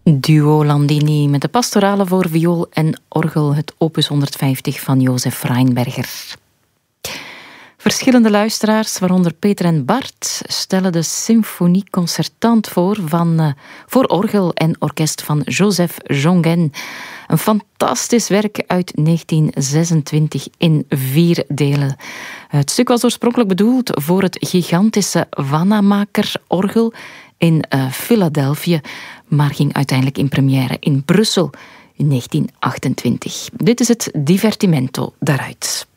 Duo Landini met de pastorale voor viool en orgel, het opus 150 van Jozef Reinberger. Verschillende luisteraars, waaronder Peter en Bart, stellen de Symphonie Concertante voor orgel en orkest van Joseph Jongen. Een fantastisch werk uit 1926 in 4 delen. Het stuk was oorspronkelijk bedoeld voor het gigantische Wanamaker-orgel in Philadelphia, maar ging uiteindelijk in première in Brussel in 1928. Dit is het divertimento daaruit.